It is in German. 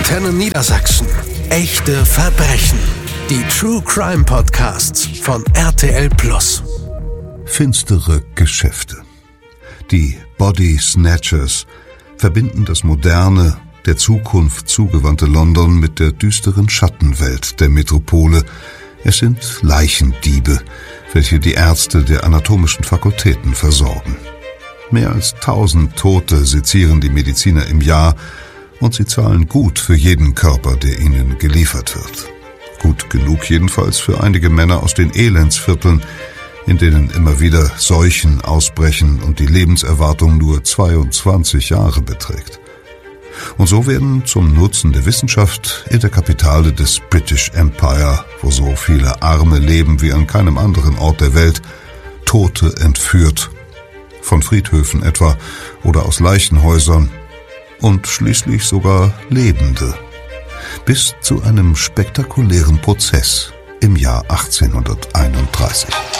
Antenne Niedersachsen. Echte Verbrechen. Die True Crime Podcasts von RTL+. Finstere Geschäfte. Die Body Snatchers verbinden das moderne, der Zukunft zugewandte London mit der düsteren Schattenwelt der Metropole. Es sind Leichendiebe, welche die Ärzte der anatomischen Fakultäten versorgen. Mehr als 1000 Tote sezieren die Mediziner im Jahr und sie zahlen gut für jeden Körper, der ihnen geliefert wird. Gut genug jedenfalls für einige Männer aus den Elendsvierteln, in denen immer wieder Seuchen ausbrechen und die Lebenserwartung nur 22 Jahre beträgt. Und so werden zum Nutzen der Wissenschaft in der Kapitale des British Empire, wo so viele Arme leben wie an keinem anderen Ort der Welt, Tote entführt, von Friedhöfen etwa oder aus Leichenhäusern und schließlich sogar Lebende, bis zu einem spektakulären Prozess im Jahr 1831.